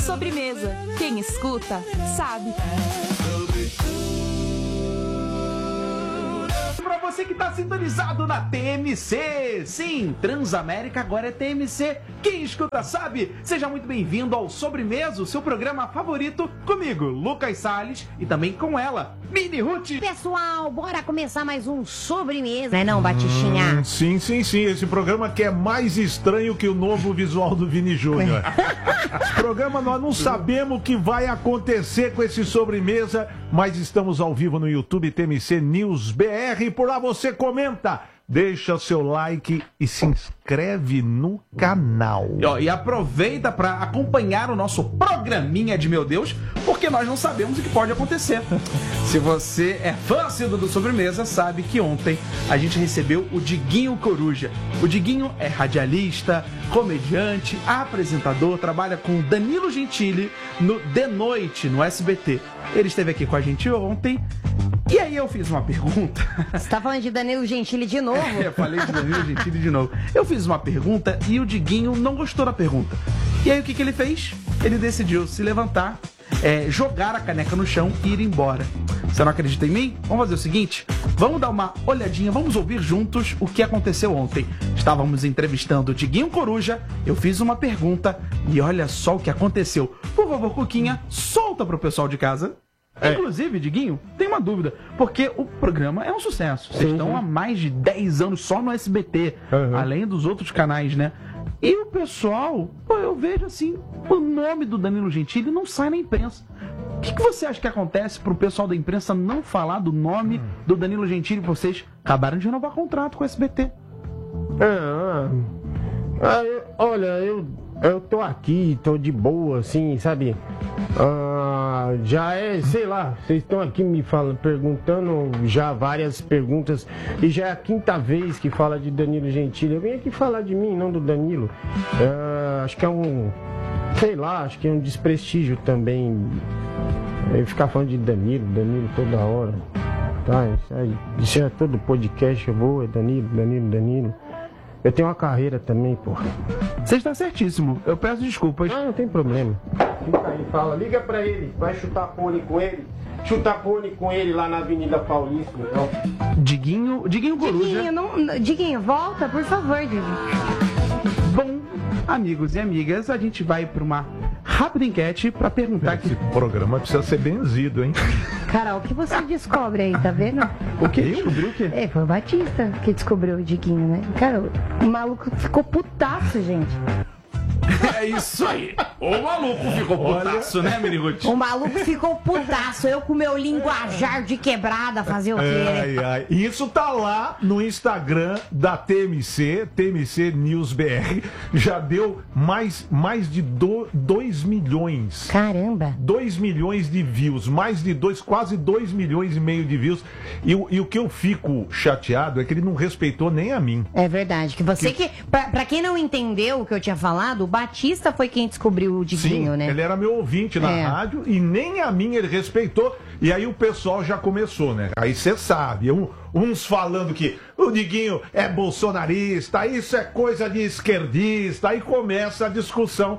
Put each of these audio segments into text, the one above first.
Sobremesa. Quem escuta, sabe. Pra você que tá sintonizado na TMC, sim, Transamérica agora é TMC, quem escuta sabe. Seja muito bem-vindo ao Sobremesa, o seu programa favorito, comigo, Lucas Salles, e também com ela, Mini Ruth. Pessoal, bora começar mais um Sobremesa, né não, Batichinha? Sim, esse programa que é mais estranho que o novo visual do Vini Júnior. Esse programa nós não sabemos o que vai acontecer com esse Sobremesa, mas estamos ao vivo no YouTube TMC News BR. Por lá você comenta, deixa seu like e se inscreve no canal. E aproveita para acompanhar o nosso programinha de meu Deus, porque nós não sabemos o que pode acontecer. Se você é fã assíduo do Sobremesa, sabe que ontem a gente recebeu o Diguinho Coruja. O Diguinho é radialista, comediante, apresentador, trabalha com Danilo Gentili no De Noite, no SBT. Ele esteve aqui com a gente ontem. E aí eu fiz uma pergunta. Você tá falando de Danilo Gentili de novo? Eu falei de Danilo Gentili de novo. Eu fiz uma pergunta e o Diguinho não gostou da pergunta. E aí o que ele fez? Ele decidiu se levantar, jogar a caneca no chão e ir embora. Você não acredita em mim? Vamos fazer o seguinte, vamos dar uma olhadinha, vamos ouvir juntos o que aconteceu ontem. Estávamos entrevistando o Diguinho Coruja, eu fiz uma pergunta e olha só o que aconteceu. Por favor, Cuquinha, solta pro pessoal de casa. Inclusive, Diguinho, tem uma dúvida, porque o programa é um sucesso. Vocês estão há mais de 10 anos só no SBT, além dos outros canais, né? E o pessoal, eu vejo assim, o nome do Danilo Gentili não sai na imprensa. O que você acha que acontece pro pessoal da imprensa não falar do nome do Danilo Gentili? Vocês acabaram de renovar contrato com o SBT. Olha, eu tô aqui, tô de boa, assim, sabe? Já sei lá, vocês estão aqui me perguntando já várias perguntas e já é a quinta vez que fala de Danilo Gentili. Eu vim aqui falar de mim, não do Danilo. Acho que é acho que é um desprestígio também ficar falando de Danilo toda hora. Tá, isso é todo podcast, eu vou, é Danilo. Eu tenho uma carreira também, porra. Você está certíssimo, eu peço desculpas. Não tem problema. Fica aí, fala, liga pra ele, vai chutar pônei com ele. Chutar pônei com ele lá na Avenida Paulista, então. Diguinho Coruja. Diguinho, volta, por favor, Diguinho. Bom, amigos e amigas, a gente vai para uma rápida enquete para perguntar Esse programa precisa ser benzido, hein? Carol, o que você descobre aí, tá vendo? O que? Descobriu o quê? Foi o Batista que descobriu o Diguinho, né? Cara, o maluco ficou putaço, gente. É isso aí. O maluco ficou putaço, né, Mini Ruth? O maluco ficou putaço. Eu com meu linguajar de quebrada fazer o quê? Isso tá lá no Instagram da TMC News BR. Já deu mais de 2 milhões. Caramba. 2 milhões de views. Quase 2 milhões e meio de views. E o que eu fico chateado é que ele não respeitou nem a mim. É verdade. Pra quem não entendeu o que eu tinha falado, o Batista foi quem descobriu o Diguinho, né? Ele era meu ouvinte na rádio e nem a mim ele respeitou. E aí o pessoal já começou, né? Aí você sabe, uns falando que o Diguinho é bolsonarista, isso é coisa de esquerdista. Aí começa a discussão.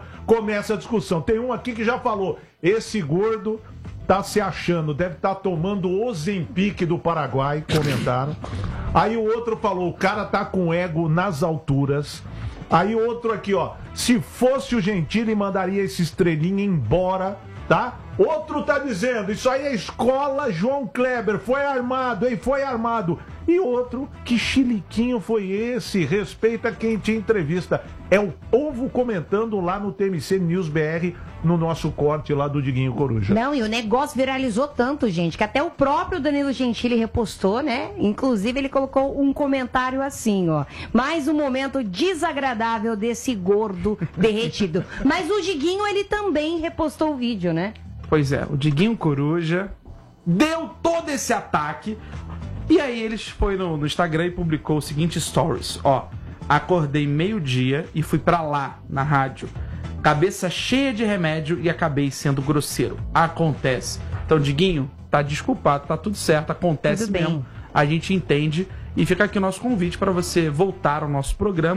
Tem um aqui que já falou, esse gordo tá se achando, deve estar tomando o Ozempic do Paraguai, comentaram. Aí o outro falou, o cara tá com ego nas alturas. Aí outro aqui, ó, se fosse o Gentili, mandaria esse estrelinha embora, tá? Outro tá dizendo, isso aí é escola João Kleber, foi armado, hein, foi armado. E outro, que chiliquinho foi esse? Respeita quem te entrevista. É o povo comentando lá no TMC News BR, no nosso corte lá do Diguinho Coruja. Não, e o negócio viralizou tanto, gente, que até o próprio Danilo Gentili repostou, né? Inclusive ele colocou um comentário assim, ó. Mais um momento desagradável desse gordo derretido. Mas o Diguinho, ele também repostou o vídeo, né? Pois é, o Diguinho Coruja deu todo esse ataque. E aí eles foi no Instagram e publicou o seguinte stories, ó. Acordei meio-dia e fui pra lá, na rádio. Cabeça cheia de remédio e acabei sendo grosseiro. Acontece. Então, Diguinho, tá desculpado, tá tudo certo, acontece tudo bem. mesmo. A gente entende. E fica aqui o nosso convite para você voltar ao nosso programa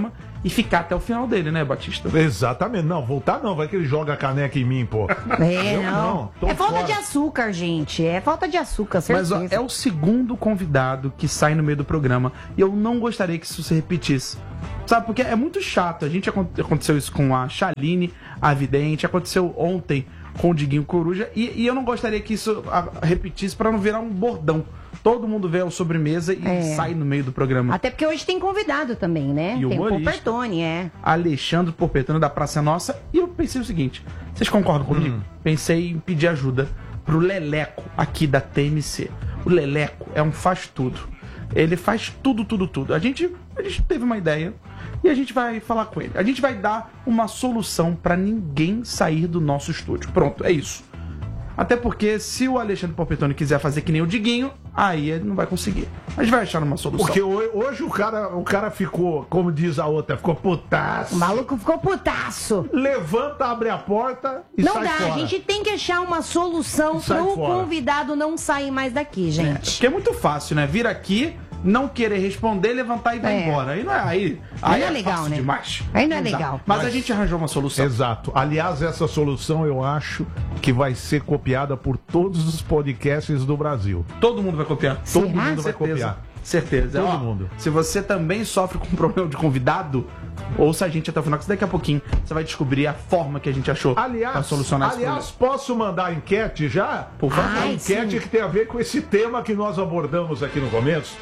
e ficar até o final dele, né, Batista? Exatamente. Não, voltar não. Vai que ele joga a caneca em mim, pô. Não. Tô É falta fora. de açúcar, gente. É falta de açúcar, Mas certeza. ó, é o segundo convidado que sai no meio do programa e eu não gostaria que isso se repetisse. Sabe, porque é muito chato. A gente aconteceu isso com a Chaline, a Vidente, aconteceu ontem com o Diguinho Coruja e eu não gostaria que isso repetisse pra não virar um bordão. Todo mundo vê a sobremesa e sai no meio do programa. Até porque hoje tem convidado também, né? E tem o humorista. Porpertone, Alexandre Porpetone da Praça é Nossa. E eu pensei o seguinte: vocês concordam comigo? Pensei em pedir ajuda pro Leleco aqui da TMC. O Leleco é um faz-tudo. Ele faz tudo. A gente teve uma ideia e a gente vai falar com ele. A gente vai dar uma solução pra ninguém sair do nosso estúdio. Pronto, é isso. Até porque se o Alexandre Porpetone quiser fazer que nem o Diguinho, aí ele não vai conseguir. A gente vai achar uma solução. Porque hoje o cara ficou, como diz a outra, ficou putaço. O maluco ficou putaço. Levanta, abre a porta e Não sai dá, fora. a gente tem que achar uma solução Sai pro fora. convidado não sair mais daqui, gente. Porque é muito fácil, né? Vir aqui, não querer responder, levantar e vai embora. Aí não é, aí não é é legal, fácil né? demais. Aí não é dá. legal. Mas a gente arranjou uma solução. Exato. Aliás, essa solução eu acho que vai ser copiada por todos os podcasts do Brasil. Todo mundo vai copiar. Será? Todo mundo vai copiar. Certeza. Todo Ó, mundo. Se você também sofre com problema de convidado, ouça a gente até o final, que daqui a pouquinho você vai descobrir a forma que a gente achou pra solucionar esse Aliás, posso mandar a enquete já? Por favor. A enquete que tem a ver com esse tema que nós abordamos aqui no começo.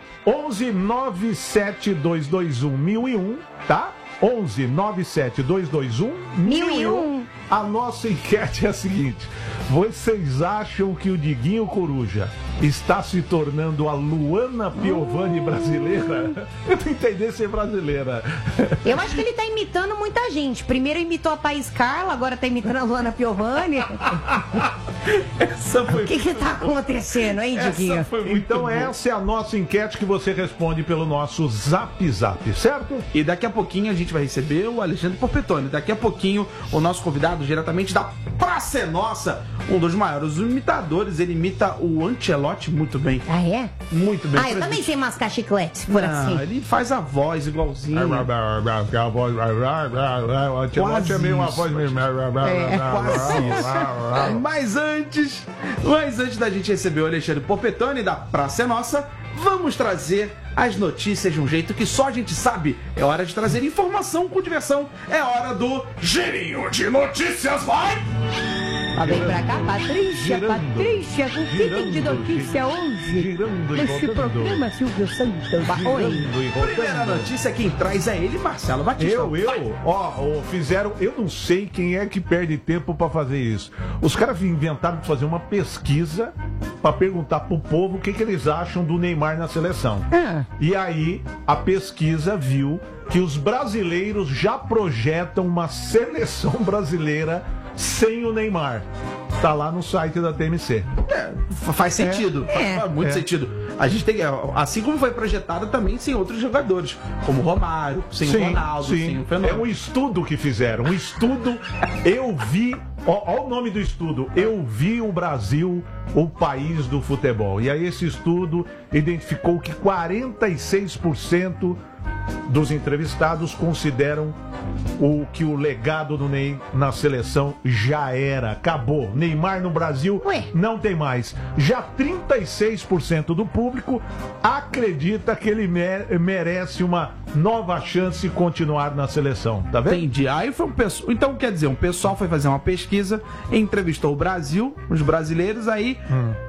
11 97 221 1001, tá? 11 97 221 1001. A nossa enquete é a seguinte: vocês acham que o Diguinho Coruja está se tornando a Luana Piovani brasileira? Eu não entendi ser brasileira. Eu acho que ele tá imitando muita gente. Primeiro imitou a Thaís Carla, agora tá imitando a Luana Piovani. Essa foi O que tá acontecendo, hein, Diguinho? Essa foi muito Então boa. essa é a nossa enquete que você responde pelo nosso Zap Zap, certo? E daqui a pouquinho a gente vai receber o Alexandre Porpetone. Daqui a pouquinho o nosso convidado, diretamente da Praça é Nossa, um dos maiores imitadores. Ele imita o Ancelotti muito bem. Ah, é? Muito bem. Ah, eu também sei mascar chiclete, por Não, assim. ele faz a voz igualzinho. O Ancelotti é meio uma voz mesmo. Mas antes da gente receber o Alexandre Porpetone da Praça é Nossa, vamos trazer as notícias de um jeito que só a gente sabe. É hora de trazer informação com diversão. É hora do Girinho de Notícias, vai! Vem pra cá, Patrícia, Patrícia, com o que tem de notícia hoje? Girando e Nesse rodando. programa, Silvio Santos. Oi. Primeira notícia, quem traz é ele, Marcelo Batista. Fizeram. Eu não sei quem é que perde tempo pra fazer isso. Os caras inventaram de fazer uma pesquisa pra perguntar pro povo o que eles acham do Neymar na seleção. E aí a pesquisa viu que os brasileiros já projetam uma seleção brasileira sem o Neymar. Tá lá no site da TMC. Faz sentido. Faz muito É. sentido. A gente tem, assim como foi projetada também sem outros jogadores, como o Romário, sem o Ronaldo, sem o É Fenômeno. um estudo que fizeram. Um estudo. Eu vi. Olha o nome do estudo. Eu vi o Brasil, o país do futebol. E aí esse estudo identificou que 46% dos entrevistados consideram que o legado do Ney na seleção já era, acabou. Neymar no Brasil não tem mais. Já 36% do público acredita que ele merece uma nova chance de continuar na seleção, tá vendo? Entendi. Aí foi um pessoal. Então, quer dizer, um pessoal foi fazer uma pesquisa, entrevistou o Brasil, os brasileiros, aí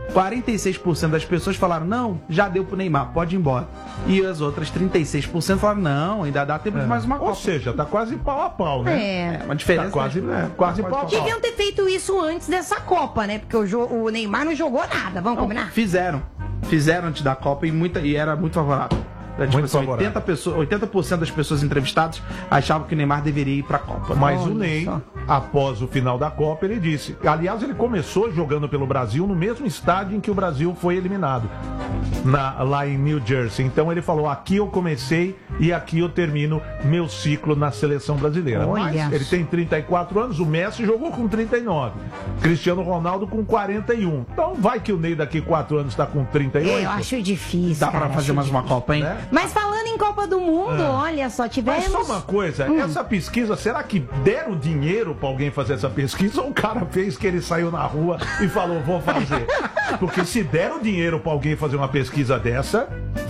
46% das pessoas falaram: não, já deu pro Neymar, pode ir embora. E as outras 36% falaram: não, ainda dá tempo de mais uma Copa. Ou seja, tá quase pau a pau, né? É. Uma diferença. Tá quase pau a pau. Deviam ter feito isso antes dessa Copa, né? Porque o Neymar não jogou nada, vamos combinar? Fizeram antes da Copa e era muito favorável. Tipo Muito assim, favorável. 80% das pessoas entrevistadas achavam que o Neymar deveria ir pra Copa. Mas Olha o Ney, só. após o final da Copa, ele disse... Aliás, ele começou jogando pelo Brasil no mesmo estádio em que o Brasil foi eliminado. Lá em New Jersey. Então ele falou: aqui eu comecei e aqui eu termino meu ciclo na seleção brasileira. Olha. Mas ele tem 34 anos, o Messi jogou com 39. Cristiano Ronaldo com 41. Então vai que o Ney daqui 4 anos tá com 38. Eu acho difícil. Dá cara, pra fazer acho mais uma Copa, hein? Né? Mas falando em Copa Copa do Mundo, olha só, tivemos... Mas só uma coisa, essa pesquisa, será que deram dinheiro pra alguém fazer essa pesquisa ou o cara fez que ele saiu na rua e falou, vou fazer? Porque se deram dinheiro pra alguém fazer uma pesquisa dessa,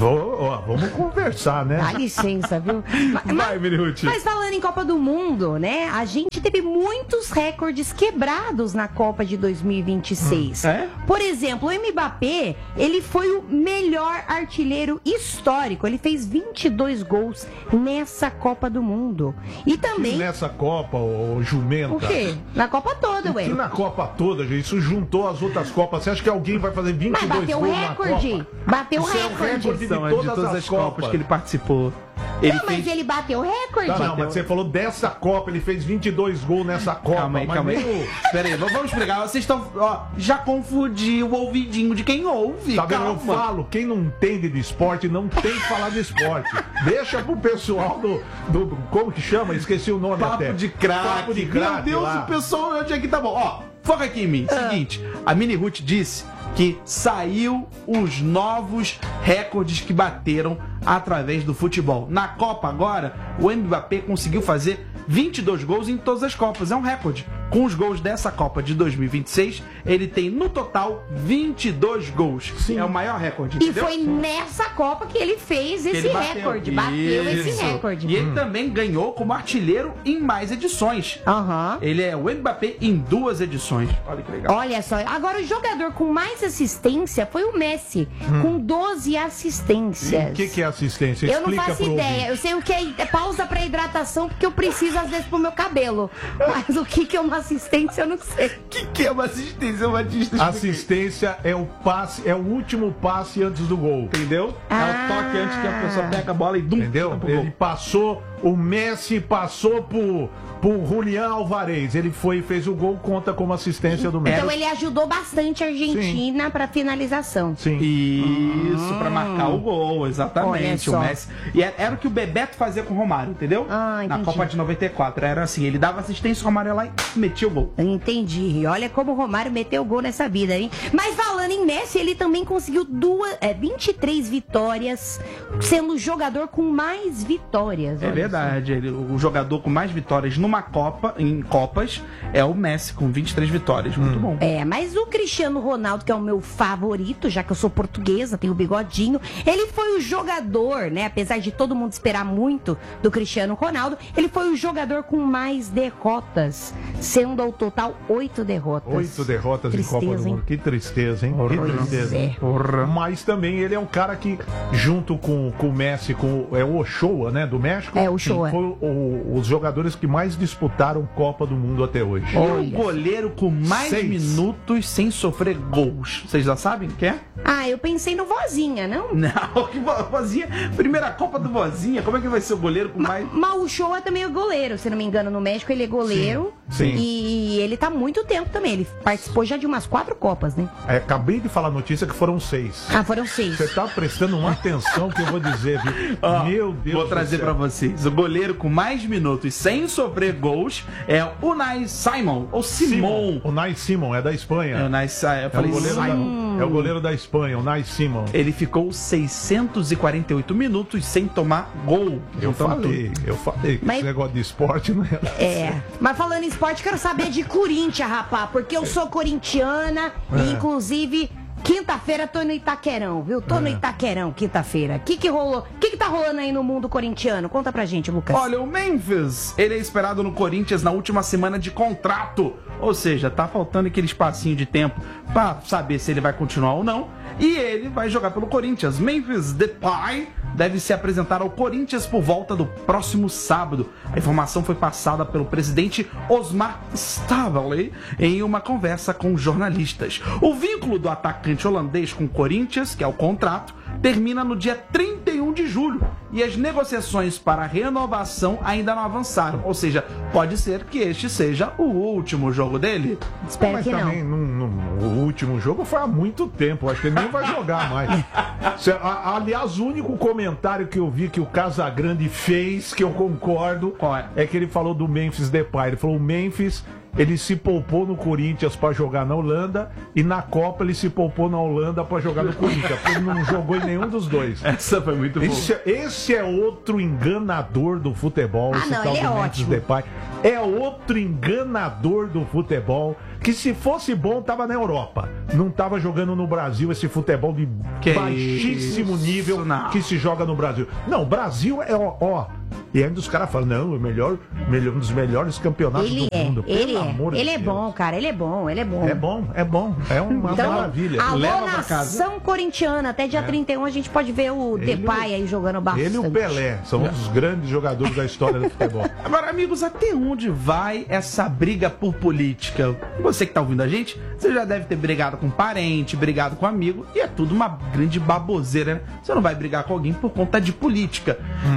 vamos conversar, né? Dá licença, viu? Vai, Minuti. Mas falando em Copa do Mundo, né? A gente teve muitos recordes quebrados na Copa de 2026. Por exemplo, o Mbappé, ele foi o melhor artilheiro histórico. Ele fez 22 gols nessa Copa do Mundo. E também... Nessa Copa, ô jumenta. O quê? Na Copa toda, ué. Que na Copa toda, gente, isso juntou as outras Copas. Você acha que alguém vai fazer 22 Mas bateu gols o recorde. na Copa? Bateu o Isso é um recorde. recorde de todas as Copas que ele participou. Não, mas ele bateu o recorde. Não, mas você falou dessa Copa, ele fez 22 gols nessa Copa. Calma aí. Espera aí, vamos explicar. Vocês estão... já confundiu o ouvidinho de quem ouve. Tá vendo? Calma. Eu falo, quem não entende de esporte não tem que falar de esporte. Deixa pro pessoal do como que chama? Esqueci o nome Papo até. de craque. Papo de craque. Meu Deus, lá. o pessoal onde é que tá bom. Ó, foca aqui em mim. Seguinte, a Mini Ruth disse que saiu os novos recordes que bateram através do futebol. Na Copa agora, o Mbappé conseguiu fazer 22 gols em todas as Copas. É um recorde. Com os gols dessa Copa de 2026, ele tem no total 22 gols. Sim. É o maior recorde. E entendeu? foi nessa Copa que ele fez esse recorde. Bateu esse recorde. E ele também ganhou como artilheiro em mais edições. Ele é o Mbappé em 2 edições. Olha que legal. Olha só. Agora, o jogador com mais assistência foi o Messi, com 12 assistências. O que é assistência? Eu não Explica faço pro ideia. ouvinte. Eu sei o que é pausa pra hidratação, porque eu preciso às vezes pro meu cabelo. Mas o que é uma assistência, eu não sei. O que é uma assistência, Batista? Assistência é o passe, é o último passe antes do gol. Entendeu? É o toque antes que a pessoa pega a bola e dum. Entendeu? Ele passou, o Messi passou por Julián Alvarez. Ele foi e fez o gol, conta como assistência do Messi. Então ele ajudou bastante a Argentina pra finalização. Sim. Isso, pra marcar o gol, exatamente. Olha O só. Messi. E era o que o Bebeto fazia com o Romário, entendeu? Na entendi. Copa de 94. Era assim, ele dava assistência, o Romário ia lá e metia o gol. Entendi. Olha como o Romário meteu o gol nessa vida, hein? Mas falando em Messi, ele também conseguiu 23 vitórias, sendo o jogador com mais vitórias. É verdade. O jogador com mais vitórias numa Copa, em Copas, é o Messi, com 23 vitórias. Muito bom. Mas o Cristiano Ronaldo, que é o meu favorito, já que eu sou portuguesa, tenho o bigodinho, ele foi o jogador, né? Apesar de todo mundo esperar muito do Cristiano Ronaldo, ele foi o jogador com mais derrotas, sendo ao total 8 derrotas. 8 derrotas em Copa do Mundo. Que tristeza, hein? Que tristeza. Mas também ele é um cara que, junto com o Messi, com o Ochoa, né? Do México, É, o Ochoa. foi os jogadores que mais disputaram Copa do Mundo até hoje. E o goleiro com mais 6 minutos sem sofrer gols. Vocês já sabem quem é? Eu pensei no Vozinha, não? Não, que Vozinha. Primeira Copa do Vozinha. Como é que vai ser o goleiro com mais... Mas o Ochoa também é goleiro, se não me engano, no México ele é goleiro. Sim. E ele tá há muito tempo também. Ele participou já de umas 4 Copas, né? Acabei de falar a notícia que foram 6. Foram 6. Você tá prestando uma atenção que eu vou dizer, viu? Meu Deus Vou do trazer céu. pra vocês. O goleiro com mais minutos sem sofrer gols é o Unai Simon. Ou Simon. O Unai Simon, é da Espanha. Eu falei É o goleiro da Espanha, o Unai Simon. Ele ficou 648 minutos sem tomar gol. Eu Juntando falei que Mas- esse negócio de esporte não é. Mas falando em esporte, quero saber de Corinthians, rapaz, porque eu sou corintiana e, inclusive, quinta-feira tô no Itaquerão, viu? Tô no Itaquerão, quinta-feira. O que rolou? O que tá rolando aí no mundo corintiano? Conta pra gente, Lucas. Olha, o Memphis, ele é esperado no Corinthians na última semana de contrato. Ou seja, tá faltando aquele espacinho de tempo pra saber se ele vai continuar ou não. E ele vai jogar pelo Corinthians. Memphis Depay deve se apresentar ao Corinthians por volta do próximo sábado. A informação foi passada pelo presidente Osmar Staveley em uma conversa com jornalistas. O vínculo do atacante holandês com o Corinthians, que é o contrato, termina no dia 31 de julho e as negociações para a renovação ainda não avançaram. Ou seja, pode ser que este seja o último jogo dele. Espero Mas que não. também o último jogo foi há muito tempo. Acho que ele nem vai jogar mais. Aliás, o único comentário que eu vi que o Casagrande fez, que eu concordo, Qual é? que ele falou do Memphis Depay. Ele falou: o Memphis ele se poupou no Corinthians pra jogar na Holanda e na Copa ele se poupou na Holanda pra jogar no Corinthians, porque ele não jogou em nenhum dos dois. Essa foi muito boa. Esse é outro enganador do futebol, esse não, tal ele do é Memphis ótimo. Depay. É outro enganador do futebol, que se fosse bom tava na Europa. Não tava jogando no Brasil esse futebol de Que baixíssimo isso, nível não. que se joga no Brasil. Não, o Brasil é ó. E ainda os caras falam, não, o melhor, um dos melhores campeonatos do mundo. Ele Pelo amor de é Deus. bom, cara, ele é bom. É bom. É uma Então, maravilha. alô, Leva pra casa. nação corintiana, até dia 31 a gente pode ver o Depay aí jogando bastante. Ele e o Pelé são um dos grandes jogadores da história do futebol. Agora, amigos, até onde vai essa briga por política? Você que tá ouvindo a gente, você já deve ter brigado com parente, brigado com amigo, e é tudo uma grande baboseira, né? Você não vai brigar com alguém por conta de política.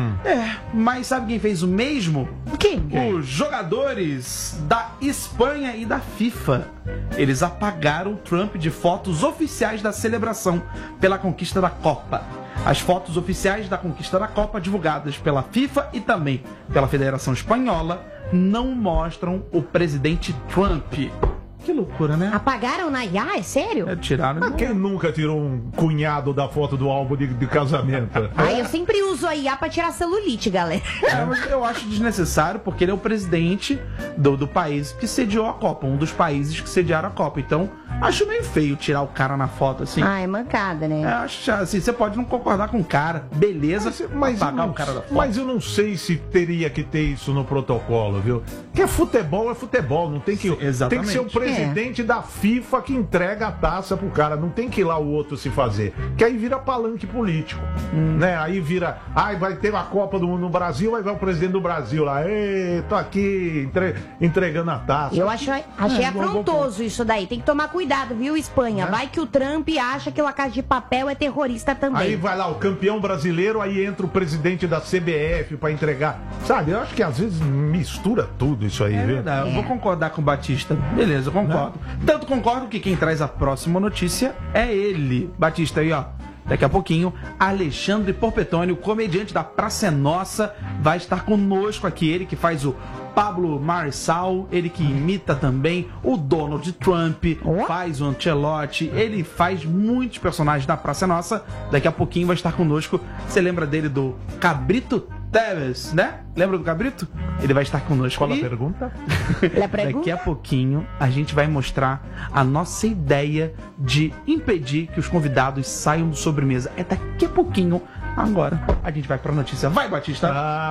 Mas sabe quem fez o mesmo? Quem? Os jogadores da Espanha e da FIFA. Eles apagaram o Trump de fotos oficiais da celebração pela conquista da Copa. As fotos oficiais da conquista da Copa, divulgadas pela FIFA e também pela Federação Espanhola, não mostram o presidente Trump. Que loucura, né? Apagaram na IA? É sério? Tiraram. Mas quem nunca tirou um cunhado da foto do álbum de casamento? Eu sempre uso a IA pra tirar celulite, galera. Mas eu acho desnecessário porque ele é o presidente do país que sediou a Copa, um dos países que sediaram a Copa. Então, acho meio feio tirar o cara na foto assim. É mancada, né? Acho assim, você pode não concordar com o cara, beleza, Mas apagar o cara da foto. Mas eu não sei se teria que ter isso no protocolo, viu? Porque futebol é futebol, não tem que... Exatamente. Tem que ser o presidente da FIFA que entrega a taça pro cara, não tem que ir lá o outro se fazer. Que aí vira palanque político, né? Aí vira... vai ter a Copa do Mundo no Brasil, aí vai o presidente do Brasil lá, tô aqui entregando a taça. Eu achei afrontoso isso daí. Tem que tomar cuidado, viu, Espanha? Vai que o Trump acha que o La Casa de Papel é terrorista também. Aí vai lá o campeão brasileiro, aí entra o presidente da CBF pra entregar. Sabe, eu acho que às vezes mistura tudo isso aí, viu? Verdade, eu vou concordar com o Batista. Beleza, eu concordo. Tanto concordo que quem traz a próxima notícia é ele. Batista aí, ó. Daqui a pouquinho, Alexandre Porpetone, o comediante da Praça é Nossa, vai estar conosco aqui. Ele que faz o Pablo Marçal, ele que imita também o Donald Trump, faz o Ancelotti, ele faz muitos personagens da Praça é Nossa. Daqui a pouquinho vai estar conosco. Você lembra dele do Cabrito Teves, né? Lembra do Cabrito? Ele vai estar conosco. Qual a pergunta? Daqui a pouquinho a gente vai mostrar a nossa ideia de impedir que os convidados saiam do sobremesa. É daqui a pouquinho. Agora a gente vai pra notícia. Vai, Batista!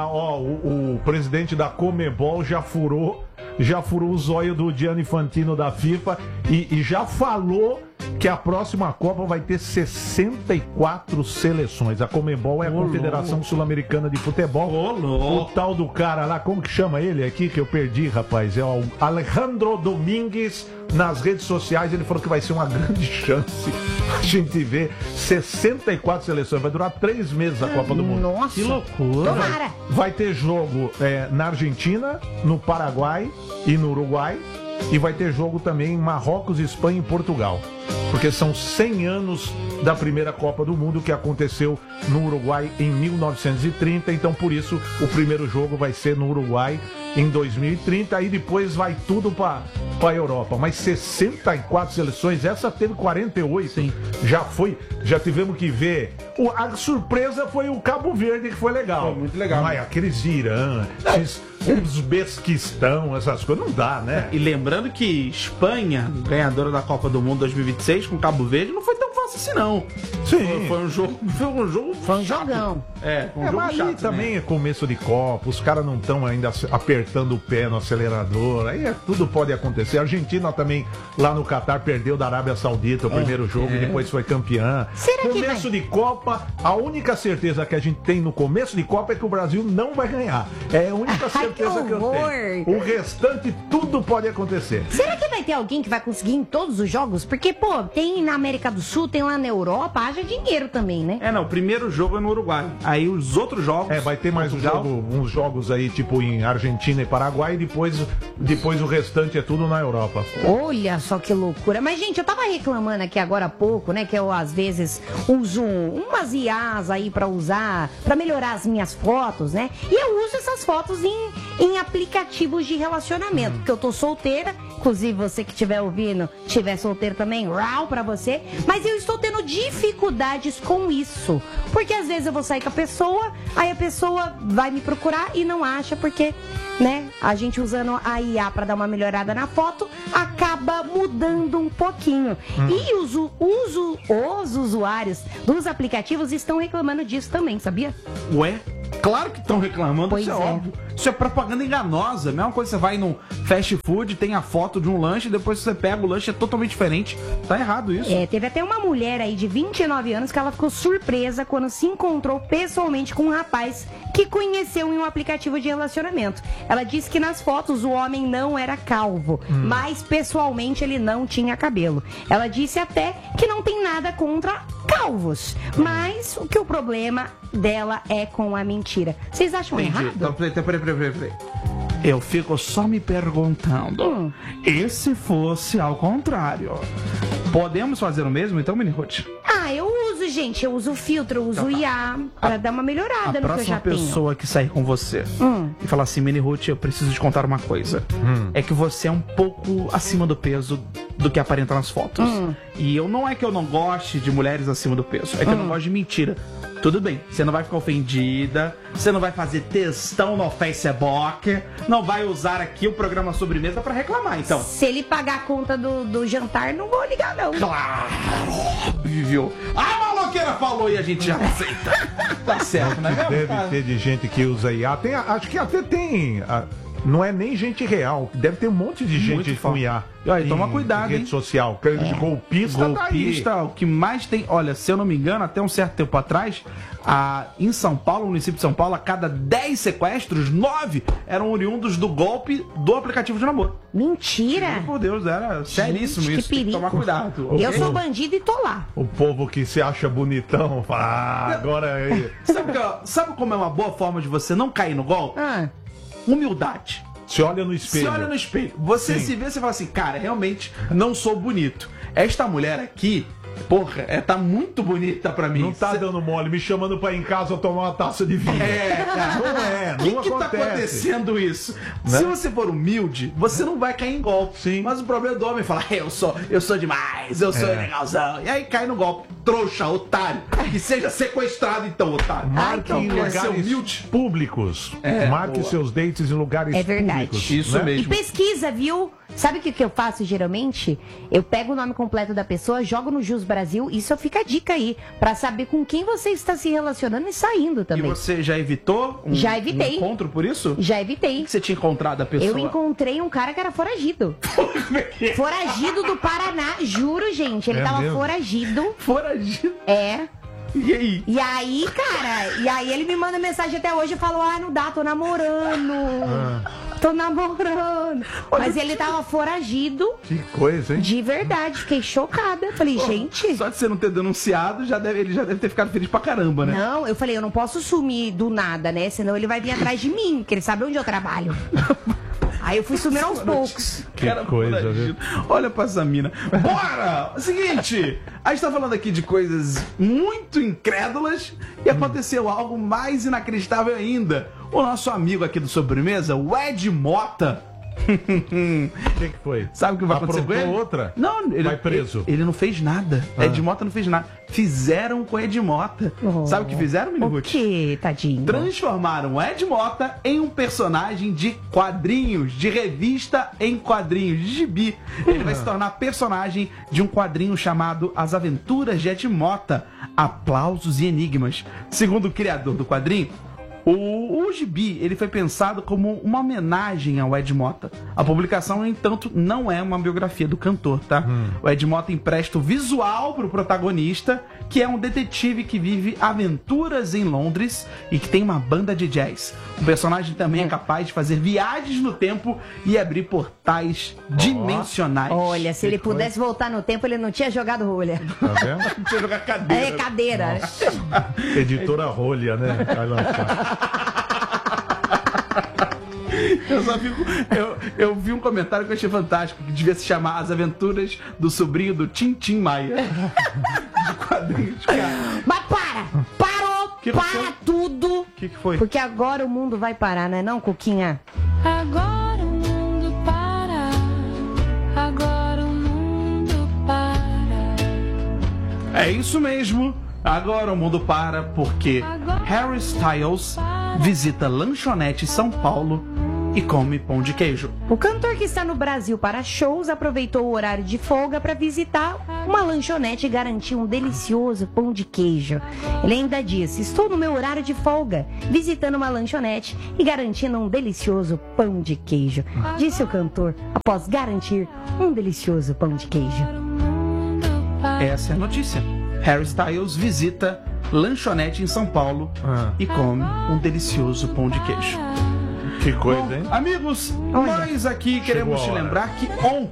O presidente da Conmebol já furou o zóio do Gianni Infantino da FIFA e já falou que a próxima Copa vai ter 64 seleções. A Conmebol é a Confederação Sul-Americana de Futebol. O tal do cara lá, como que chama ele aqui que eu perdi, rapaz? É o Alejandro Domingues. Nas redes sociais ele falou que vai ser uma grande chance a gente ver 64 seleções. Vai durar 3 meses a Copa do Mundo. Nossa, que loucura! Vai ter jogo na Argentina, no Paraguai e no Uruguai. E vai ter jogo também em Marrocos, Espanha e Portugal. Porque são 100 anos da primeira Copa do Mundo que aconteceu no Uruguai em 1930. Então, por isso, o primeiro jogo vai ser no Uruguai em 2030. Aí depois vai tudo para a Europa. Mas 64 seleções, essa teve 48. Sim. Já tivemos que ver. A surpresa foi o Cabo Verde, que foi legal. Foi muito legal. Mas aqueles Irã, Uzbequistão, essas coisas, não dá, né? E lembrando que Espanha, ganhadora da Copa do Mundo 2026 com Cabo Verde, não foi tão fácil assim, não. Sim. Foi um jogo. Foi um jogão. Um jogo mas chato, ali também é começo de Copa, os caras não estão ainda apertando o pé no acelerador, aí tudo pode acontecer. A Argentina também, lá no Catar, perdeu da Arábia Saudita o primeiro jogo e depois foi campeã. Será que Começo de Copa, a única certeza que a gente tem no começo de Copa é que o Brasil não vai ganhar. É a única certeza que eu tenho. O restante, tudo pode acontecer. Será que vai vai ter alguém que vai conseguir em todos os jogos? Porque, pô, tem na América do Sul, tem lá na Europa, haja dinheiro também, né? Não, o primeiro jogo é no Uruguai. Aí os outros jogos... vai ter mais Portugal, uns jogos aí, tipo em Argentina e Paraguai, e depois o restante é tudo na Europa. Olha só que loucura. Mas, gente, eu tava reclamando aqui agora há pouco, né? Que eu, às vezes, uso umas IAs aí pra usar, pra melhorar as minhas fotos, né? E eu uso essas fotos em aplicativos de relacionamento. Porque eu tô solteira, inclusive você que estiver ouvindo, estiver solteiro também, rau pra você. Mas eu estou tendo dificuldades com isso. Porque às vezes eu vou sair com a pessoa, aí a pessoa vai me procurar e não acha, porque, né, a gente usando a IA pra dar uma melhorada na foto, acaba mudando um pouquinho. E os usuários dos aplicativos estão reclamando disso também, sabia? Ué? Claro que estão reclamando, Pois isso é é. óbvio. Isso é propaganda enganosa. A mesma coisa que você vai num fast food, tem a foto de um lanche, depois você pega o lanche, é totalmente diferente. Tá errado isso. Teve até uma mulher aí de 29 anos que ela ficou surpresa quando se encontrou pessoalmente com um rapaz que conheceu em um aplicativo de relacionamento. Ela disse que nas fotos o homem não era calvo, mas pessoalmente ele não tinha cabelo. Ela disse até que não tem nada contra calvos, mas o que o problema dela é com a mentira. Vocês acham Entendi. errado? Então, peraí. Eu fico só me perguntando. E se fosse ao contrário? Podemos fazer o mesmo, então, Mini Ruth? Eu uso, gente. Eu uso filtro, eu uso IA pra dar uma melhorada A no que eu já próxima tenho. pessoa que sair com você e falar assim, Mini Ruth, eu preciso te contar uma coisa. É que você é um pouco acima do peso do que aparenta nas fotos. E não é que eu não goste de mulheres acima do peso, é que eu não gosto de mentira. Tudo bem, você não vai ficar ofendida, você não vai fazer textão no Facebook, não vai usar aqui o programa Sobremesa pra reclamar, então. Se ele pagar a conta do jantar, não vou ligar, não. Claro, óbvio. A maloqueira falou e a gente já aceita. Tá certo, né? Deve ter de gente que usa IA. Acho que até tem. Não é nem gente real. Deve ter um monte de gente Muito com IA. E olha, toma cuidado, rede hein? social. Golpista, Golpista, o que mais tem... Olha, se eu não me engano, até um certo tempo atrás, em São Paulo, no município de São Paulo, a cada 10 sequestros, 9 eram oriundos do golpe do aplicativo de namoro. Mentira! Por Deus, era seríssimo que isso. Tem que perigo. tomar cuidado. Eu ok? sou bandido e tô lá. O povo que se acha bonitão, fala, agora é... Sabe como é uma boa forma de você não cair no golpe? Humildade. Se olha no espelho. Se olha no espelho. Você se vê, você fala assim, cara, realmente não sou bonito. Esta mulher aqui, porra, tá muito bonita pra mim. Não tá dando mole, me chamando pra ir em casa tomar uma taça de vinho. Cara. Não O que tá acontece. acontecendo isso? Né? Se você for humilde, você não vai cair em golpe. Sim. Mas o problema do homem é falar, eu sou demais, eu sou legalzão. E aí cai no golpe. Trouxa, otário. Que seja sequestrado então, otário. Marque em quer ser lugares humilde? públicos. Marque boa. seus dates em lugares É verdade. públicos. Isso né? mesmo. E pesquisa, viu? Sabe o que eu faço geralmente? Eu pego o nome completo da pessoa, jogo no Jus Brasil, isso fica a dica aí, pra saber com quem você está se relacionando e saindo E também. você já evitou Já evitei. um encontro por isso? Já evitei. O que você tinha encontrado a pessoa? Eu encontrei um cara que era foragido. Foragido do Paraná, juro, gente. Ele É tava mesmo? foragido. Foragido. É. E aí? E aí, cara, ele me manda mensagem até hoje e falou, não dá, tô namorando. Tô namorando. Mas ele tava foragido Que coisa, hein? de verdade. Fiquei chocada. Falei, gente... Só de você não ter denunciado, ele já deve ter ficado feliz pra caramba, né? Não, eu falei, eu não posso sumir do nada, né? Senão ele vai vir atrás de mim, porque ele sabe onde eu trabalho. Aí eu fui sumindo aos poucos. Que coisa, foragido. Olha pra essa mina. Bora! Seguinte, a gente tá falando aqui de coisas muito incrédulas e aconteceu algo mais inacreditável ainda. O nosso amigo aqui do Sobremesa, o Ed Mota. O que foi? Sabe o que vai acontecer com ele? Aprontou outra? Não, ele Vai preso. Ele não fez nada. Ed Mota não fez nada. Fizeram com Ed Mota. Sabe o que fizeram, Mini O Ruth? que, tadinho? Transformaram o Ed Mota em um personagem de quadrinhos, de revista em quadrinhos, de gibi. Ele vai se tornar personagem de um quadrinho chamado As Aventuras de Ed Mota, Aplausos e Enigmas. Segundo o criador do quadrinho, O gibi, ele foi pensado como uma homenagem ao Ed Mota. A publicação, no entanto, não é uma biografia do cantor, tá? O Ed Mota empresta o visual pro protagonista, que é um detetive que vive aventuras em Londres e que tem uma banda de jazz. O personagem também é capaz de fazer viagens no tempo e abrir portais dimensionais. Olha, se ele pudesse voltar no tempo, ele não tinha jogado rolha. Tá vendo? Não tinha jogar cadeira. É, cadeira. Editora Rolha, né? Vai lançar. Eu vi um comentário que eu achei fantástico, que devia se chamar As Aventuras do Sobrinho do Tintim Maia. De quadrinhos, cara. Mas parou, Que para aconteceu? tudo. O que foi? Porque agora o mundo vai parar, não é não, Cuquinha? Agora o mundo para. Agora o mundo para. É isso mesmo. Agora o mundo para porque Harry Styles visita lanchonete São Paulo e come pão de queijo. O cantor que está no Brasil para shows aproveitou o horário de folga para visitar uma lanchonete e garantir um delicioso pão de queijo. Ele ainda disse: estou no meu horário de folga, visitando uma lanchonete e garantindo um delicioso pão de queijo, disse o cantor após garantir um delicioso pão de queijo. Essa é a notícia. Harry Styles visita lanchonete em São Paulo e come um delicioso pão de queijo. Que coisa, hein? Amigos, nós aqui queremos te lembrar que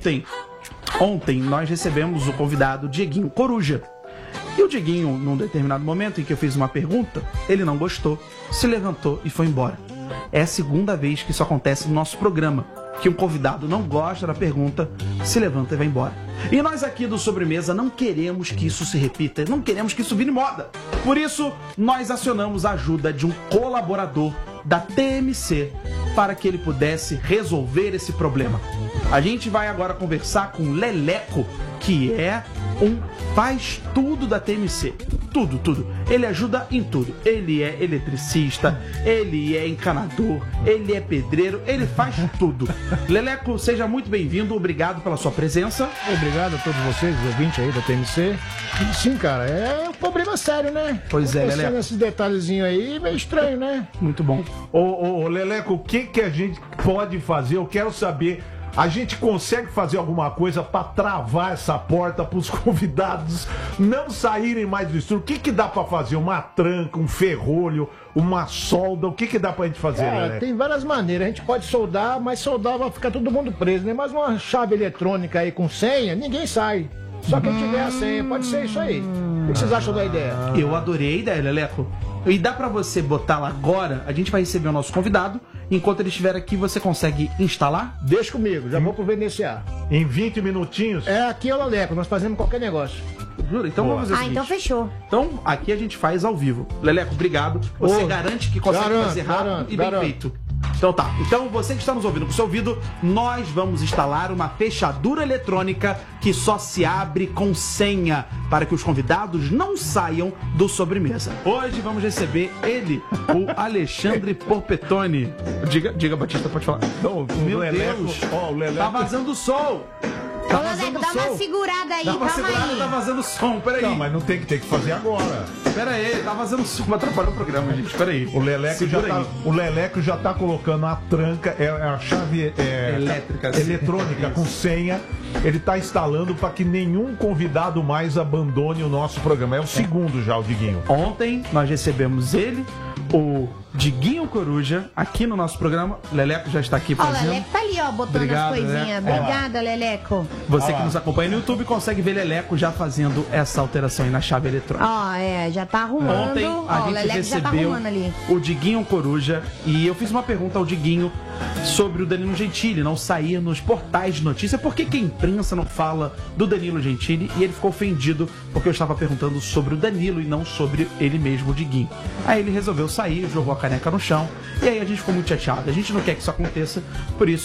ontem nós recebemos o convidado Dieguinho Coruja. E o Dieguinho, num determinado momento em que eu fiz uma pergunta, ele não gostou, se levantou e foi embora. É a segunda vez que isso acontece no nosso programa, que um convidado não gosta da pergunta, se levanta e vai embora. E nós aqui do Sobremesa não queremos que isso se repita, não queremos que isso vire moda. Por isso, nós acionamos a ajuda de um colaborador da TMC para que ele pudesse resolver esse problema. A gente vai agora conversar com o Leleco, que é um faz tudo da TMC. Tudo. Ele ajuda em tudo. Ele é eletricista, ele é encanador, ele é pedreiro, ele faz tudo. Leleco, seja muito bem-vindo, obrigado pela sua presença. Obrigado a todos vocês, os ouvintes aí da TMC. Sim, cara, é um problema sério, né? Pois é, Acontecendo Leleco. esses detalhezinhos aí, meio estranho, né? Muito bom. Ô, Leleco, o que a gente pode fazer? Eu quero saber. A gente consegue fazer alguma coisa pra travar essa porta pros convidados não saírem mais do estúdio? O que dá pra fazer? Uma tranca, um ferrolho, uma solda? O que dá pra gente fazer, Leleco? Tem várias maneiras. A gente pode soldar, mas soldar vai ficar todo mundo preso, né? Mas uma chave eletrônica aí com senha, ninguém sai. Só quem tiver a senha, pode ser isso aí. O que vocês acham da ideia? Eu adorei a ideia, Leleco. E dá pra você botar lá agora, a gente vai receber o nosso convidado. Enquanto ele estiver aqui, você consegue instalar? Deixa comigo, já vou providenciar. Em 20 minutinhos? É, aqui é o Leleco, nós fazemos qualquer negócio. Jura? Então vamos fazer o seguinte. Então fechou. Então, aqui a gente faz ao vivo. Leleco, obrigado. Você garante que consegue fazer rápido e bem feito. Então tá. Então você que está nos ouvindo com o seu ouvido, nós vamos instalar uma fechadura eletrônica que só se abre com senha para que os convidados não saiam do Sobremesa. Hoje vamos receber ele, o Alexandre Porpetone. Diga, Batista, pode falar. Não, Meu Leleco, Deus, ó, o Leleco. tá vazando som. Tá Ô, vazando Leleco, dá som. uma segurada aí, Dá uma calma segurada, aí. tá vazando som, peraí. Não, mas não tem que fazer agora. Pera aí, tá vazando som, atrapalhou o programa, gente, pera aí. O Segura Leleco já tá colocando a tranca, a chave Elétrica, eletrônica com senha. Ele tá instalando para que nenhum convidado mais abandone o nosso programa. É o segundo já, o Diguinho. Ontem nós recebemos ele, o Dieguinho Coruja, aqui no nosso programa. Leleco já está aqui Ó, o fazendo. Leleco tá ali, ó, botando Obrigado, as coisinhas. Leleco. Obrigada, Leleco. Você que nos acompanha no YouTube consegue ver Leleco já fazendo essa alteração aí na chave eletrônica. Ó, já tá arrumando. Ontem a Ó, o gente Leleco já tá recebeu arrumando ali. o Dieguinho Coruja e eu fiz uma pergunta ao Dieguinho sobre o Danilo Gentili não sair nos portais de notícia. Por que a imprensa não fala do Danilo Gentili? E ele ficou ofendido porque eu estava perguntando sobre o Danilo e não sobre ele mesmo, o Dieguinho. Aí ele resolveu sair, jogou a caneca no chão e aí a gente ficou muito chateado. A gente não quer que isso aconteça, por isso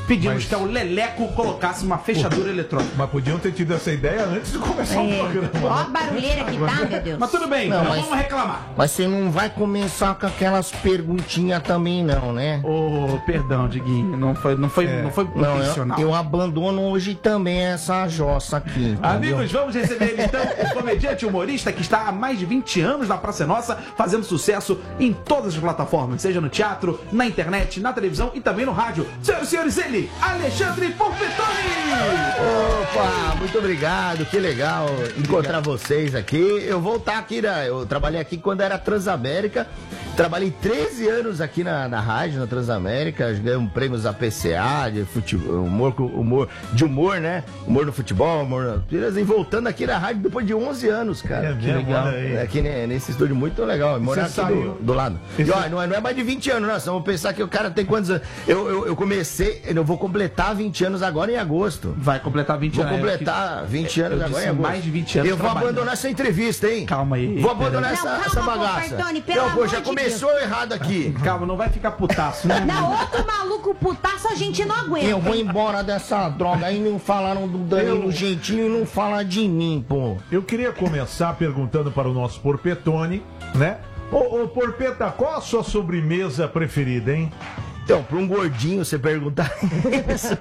pedimos Mas- que o Leleco colocasse uma fechadura eletrônica. Mas podiam ter tido essa ideia antes de começar o programa. Ó a barulheira que tá, meu Deus. Mas tudo bem, Não, não mas- vamos reclamar. Mas você não vai começar com aquelas perguntinhas também, não, né? Ô, perdão, Diguinho, não foi Não, intencional. eu abandono hoje também essa jossa aqui. Entendeu? Amigos, vamos receber ele então, o comediante humorista que está há mais de 20 anos na Praça é Nossa, fazendo sucesso em todas as plataformas, seja no teatro, na internet, na televisão e também no rádio. Senhoras e senhores, ele, Alexandre Porpetoni! Opa, muito obrigado, que legal encontrar vocês aqui. Eu vou estar aqui, eu trabalhei aqui quando era Transamérica, trabalhei 13 anos aqui na rádio, na Transamérica, ganhamos prêmios da PCA, de futebol, de humor, né? Humor no futebol, humor e voltando aqui na rádio depois de 11 anos, cara. É mesmo, olha aí. Aqui nesse estúdio muito legal, morar Você aqui saiu. do lado. E, ó, não é mais de 20 anos, não, vamos pensar que o cara tem quantos anos? Eu comecei, eu vou completar 20 anos agora em agosto. Vai completar 20 Vou anos. completar 20 anos eu agora disse em agosto. mais de 20 anos Eu vou trabalhando. abandonar essa entrevista, hein? Calma aí, Vou abandonar Não, essa calma, bagaça. Porpetoni, pelo Não, pô, amor já de começou errado aqui. Calma, não vai ficar putaço, né? Não, outro maluco putaço a gente não aguenta. Eu vou embora dessa droga aí, não falaram do Danilo Gentili e não falar de mim, pô. Eu queria começar perguntando para o nosso Porpetoni, né? Ô, Porpeta, qual a sua sobremesa preferida, hein? Então, para um gordinho você perguntar isso,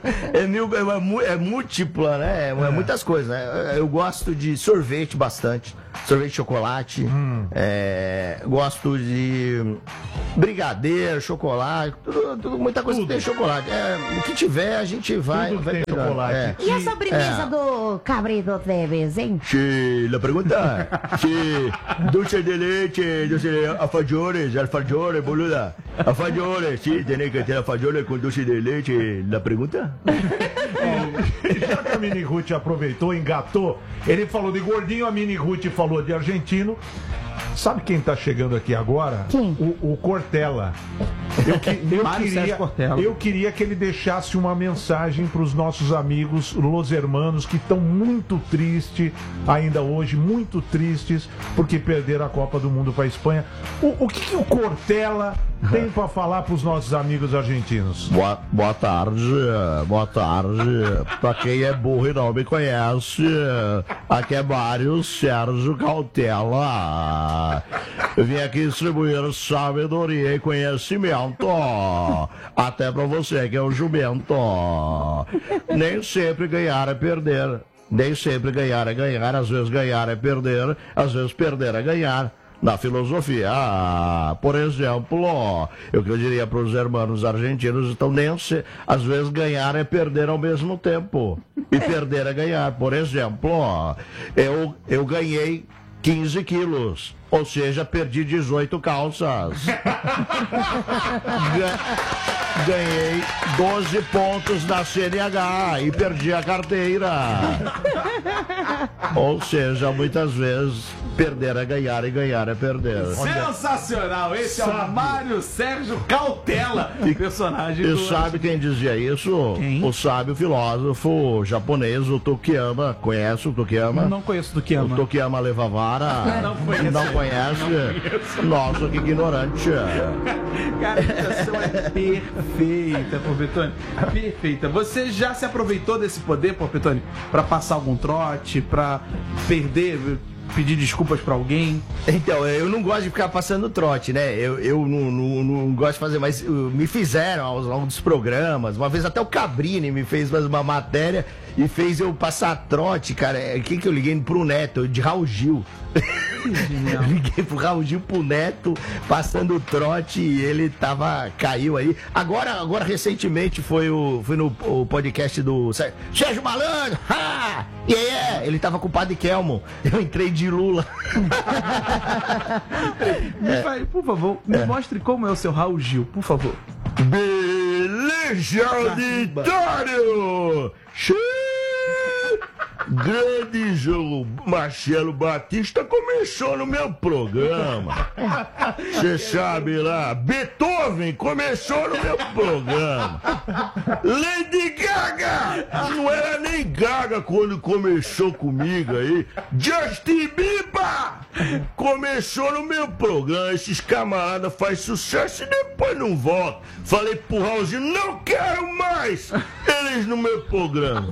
é múltipla, né? É muitas coisas, né? Eu gosto de sorvete bastante. Sorvete de chocolate. Gosto de brigadeiro, chocolate. Muita coisa que tem chocolate. O que tiver, a gente vai. Tudo que vai tem pegando. chocolate. E a sobremesa do Cabrito Treves, hein? Sí, la pregunta. Sí, dulce de leche, alfajores, boluda. Alfajores, sí, tenés que ter alfajores com dulce de leche. La pregunta? Já que a Mini Ruth aproveitou, engatou, ele falou de gordinho, a Mini Ruth falou de argentino. Sabe quem tá chegando aqui agora? Quem? O Cortella. Mário Sérgio Cortella. Eu queria que ele deixasse uma mensagem para os nossos amigos Los Hermanos que estão muito tristes ainda hoje, muito tristes porque perderam a Copa do Mundo para a Espanha. O que o Cortella tem para falar para os nossos amigos argentinos? Boa tarde. Pra quem é burro e não me conhece, aqui é Mário Sérgio Cautela. Eu vim aqui distribuir sabedoria e conhecimento, até pra você que é um jumento. Nem sempre ganhar é perder, nem sempre ganhar é ganhar, às vezes ganhar é perder, às vezes perder é ganhar. Na filosofia, por exemplo, o que eu diria para os irmãos argentinos, então às vezes ganhar é perder ao mesmo tempo, e perder é ganhar. Por exemplo, eu ganhei 15 quilos, ou seja, perdi 18 calças. Ganhei 12 pontos na CNH e perdi a carteira. Ou seja, muitas vezes perder é ganhar e ganhar é perder. Sensacional! Esse é o Mário Sérgio Cautela, personagem E do... sabe quem dizia isso? Quem? O sábio filósofo japonês, o Tokiyama. Conhece o Tokiyama? Não conheço do que O ama. Tokiyama Levavara. Não conheço. Não conhece? Nossa, que ignorante. Cara, a imitação é perfeita, Porpetoni. Perfeita. Você já se aproveitou desse poder, Porpetoni, pra passar algum trote, pra pedir desculpas pra alguém? Então, eu não gosto de ficar passando trote, né? Eu não gosto de fazer, mas me fizeram ao longo dos programas. Uma vez até o Cabrini me fez uma matéria e fez eu passar trote, cara. Quem que eu liguei? Pro Neto, de Raul Gil. Eu liguei pro Raul Gil, pro Neto, passando trote e ele caiu aí. Agora recentemente fui no podcast do Sérgio Malandro. Ele tava com o Padre Kelmo. Eu entrei de Lula. Por favor, me mostre como é o seu Raul Gil, por favor. Beleza auditório! grande João Marcelo Batista começou no meu programa. Você sabe lá, Beethoven começou no meu programa. Lady Gaga, não era nem Gaga quando começou comigo aí. Justin Bieber começou no meu programa. Esses camaradas fazem sucesso e depois não voltam. Falei pro Raulzinho, não quero mais eles no meu programa.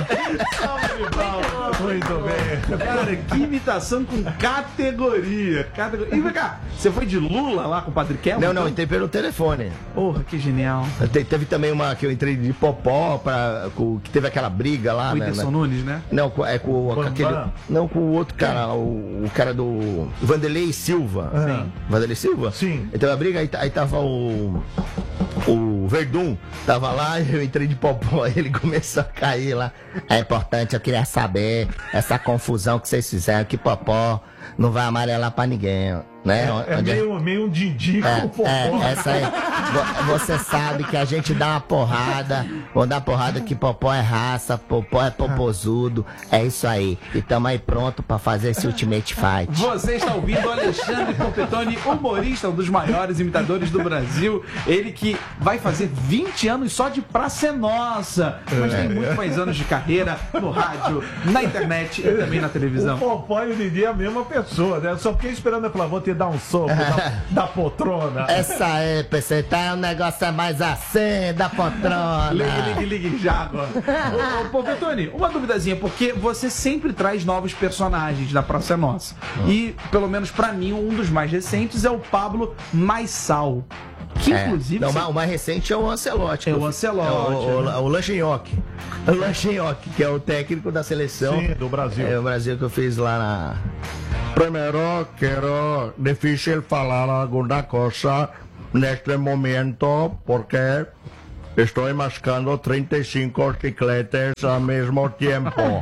Muito bem. Cara, que imitação com categoria. E vem cá, você foi de Lula lá com o Padre Kelmo? Não, entrei pelo telefone. Porra, que genial. Teve também uma que eu entrei de Popó, que teve aquela briga lá, O né? Whindersson Nunes, né? Não, com aquele. Não, com o outro cara, o cara do Vanderlei Silva. Sim. Vanderlei Silva? Sim. Então a briga, aí tava o Verdun, tava lá, eu entrei de Popó, ele começou a cair lá. É importante, eu queria saber essa confusão que vocês fizeram, que Popó não vai amarelar pra ninguém, né? Meio um Didi com Popó. Essa aí. Você sabe que a gente dá uma porrada, vou dar porrada que Popó é raça, Popó é popozudo, é isso aí. E tamo aí pronto pra fazer esse Ultimate Fight. Você está ouvindo o Alexandre Pompetoni, humorista, um dos maiores imitadores do Brasil. Ele que vai fazer 20 anos só de Praça é Nossa. Mas tem muito mais anos de carreira no rádio, na internet e também na televisão. O Popó e o Didi é a mesma pessoa, né? Só fiquei esperando eu falar, vou te dar um soco da poltrona. Essa aí, PC, tá, o negócio é mais assim, da poltrona. Ligue já agora. Ô, Pompetoni, uma duvidazinha, porque você sempre traz novos personagens da Praça é Nossa. E, pelo menos pra mim, um dos mais recentes é o Pablo Maissal. Que inclusive. Não, o mais recente é o Ancelotti. É o Ancelotti. O Langenhoque. O Langenhoque, que é o técnico da seleção. Sim, do Brasil. É o Brasil que eu fiz lá na. Primeiro, quero difícil falar alguma coisa neste momento, porque estou mascando 35 chicletes ao mesmo tempo.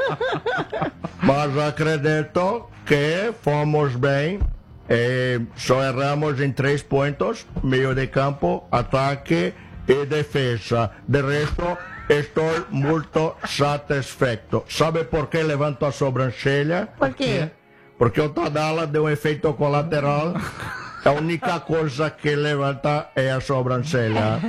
Mas acredito que fomos bem. Só erramos em 3 pontos: meio de campo, ataque e defesa. De resto, estou muito satisfeito. Sabe por que levanto a sobrancelha? Por quê? Porque o Tadala deu um efeito colateral. A única coisa que levanta é a sobrancelha.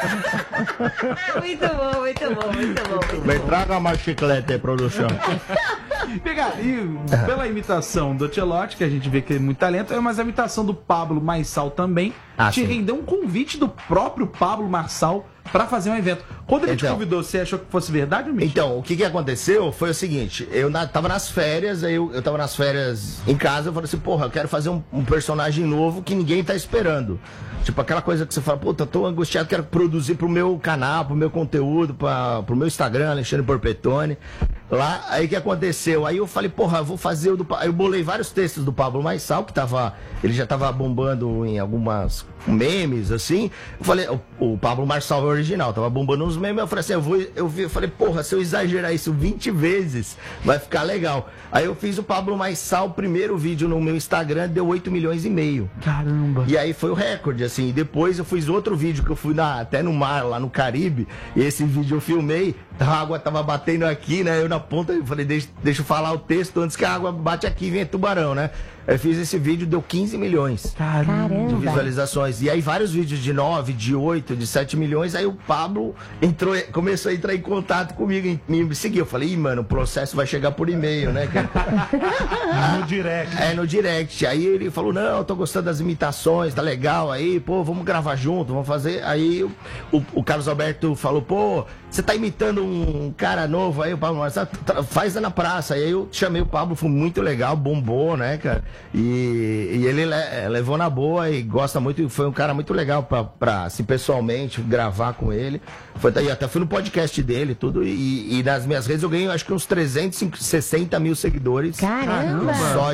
Muito bom, muito bom, muito bom. Me traga mais chiclete, produção. Pegar, e pela imitação do Ancelotti, que a gente vê que tem muito talento, mas a imitação do Pablo Maissal também te sim. rendeu um convite do próprio Pablo Maissal pra fazer um evento. Quando ele te convidou, você achou que fosse verdade ou mentira? Então, o que aconteceu foi o seguinte, eu tava nas férias, aí eu tava nas férias em casa, eu falei assim, porra, eu quero fazer um personagem novo que ninguém tá esperando. Tipo, aquela coisa que você fala, puta, tô angustiado, quero produzir pro meu canal, pro meu conteúdo, pro meu Instagram, Alexandre Pompetoni. Lá, aí o que aconteceu? Aí eu falei, porra, eu vou fazer o do... Aí eu bolei vários textos do Pablo Maissal, que ele já tava bombando em algumas memes, assim. Eu falei, o Pablo Maissal é original, tava bombando uns memes, eu falei assim, eu falei, porra, se eu exagerar isso 20 vezes, vai ficar legal. Aí eu fiz o Pablo Maissal, o primeiro vídeo no meu Instagram, deu 8,5 milhões. Caramba. E aí foi o recorde, assim. E depois eu fiz outro vídeo que eu fui até no mar, lá no Caribe, e esse vídeo eu filmei, a água tava batendo aqui, né? Eu na ponta, eu falei, deixa eu falar o texto antes que a água bate aqui e vem tubarão, né? Eu fiz esse vídeo, deu 15 milhões Caramba. de visualizações. E aí vários vídeos de 9, de 8, de 7 milhões. Aí o Pablo começou a entrar em contato comigo, me seguiu. Eu falei, mano, o processo vai chegar por e-mail, né? No direct. No direct. Aí ele falou, não, eu tô gostando das imitações, tá legal aí, pô, vamos gravar junto, vamos fazer. Aí o Carlos Alberto falou, pô, você tá imitando um cara novo aí, o Pablo Maissal, faz na praça. Aí eu chamei o Pablo, foi muito legal, bombou, né, cara? E ele levou na boa e gosta muito, foi um cara muito legal pra assim, pessoalmente, gravar com ele. E até fui no podcast dele, tudo, e nas minhas redes eu ganhei, acho que uns 360 mil seguidores. Caramba! Só